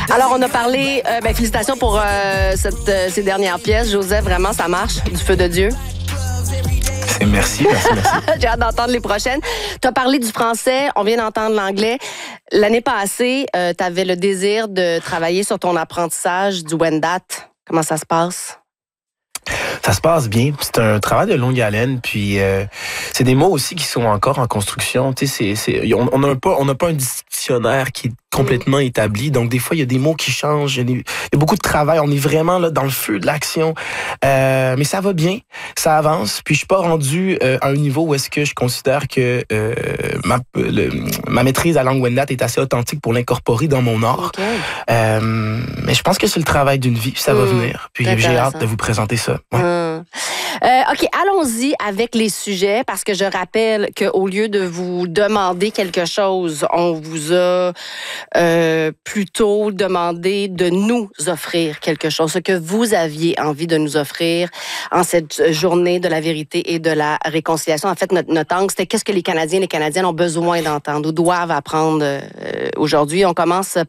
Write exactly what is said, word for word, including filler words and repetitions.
Alors, on a parlé, euh, ben, félicitations pour euh, cette, euh, ces dernières pièces. Joseph, vraiment, ça marche, du feu de Dieu. C'est merci, merci, merci. J'ai hâte d'entendre les prochaines. Tu as parlé du français, on vient d'entendre l'anglais. L'année passée, euh, tu avais le désir de travailler sur ton apprentissage du Wendat. Comment ça se passe? Ça se passe bien. C'est un travail de longue haleine. Puis euh, c'est des mots aussi qui sont encore en construction. Tu sais, c'est, c'est, on on n'a pas, on n'a pas un dictionnaire qui est complètement établi. Donc des fois, il y a des mots qui changent. Il y a, des, il y a beaucoup de travail. On est vraiment là dans le feu de l'action. Euh, mais ça va bien, ça avance. Puis je suis pas rendu euh, à un niveau où est-ce que je considère que euh, ma, le, ma maîtrise à la langue Wendat est assez authentique pour l'incorporer dans mon art. Okay. Euh, mais je pense que c'est le travail d'une vie. Puis ça mmh, va venir. Puis j'ai hâte de vous présenter ça. Ouais. Mmh. Euh, OK, allons-y avec les sujets parce que je rappelle qu'au lieu de vous demander quelque chose, on vous a euh, plutôt demandé de nous offrir quelque chose, ce que vous aviez envie de nous offrir en cette journée de la vérité et de la réconciliation. En fait, notre, notre angle, c'était qu'est-ce que les Canadiens et les Canadiennes ont besoin d'entendre ou doivent apprendre euh, aujourd'hui. On commence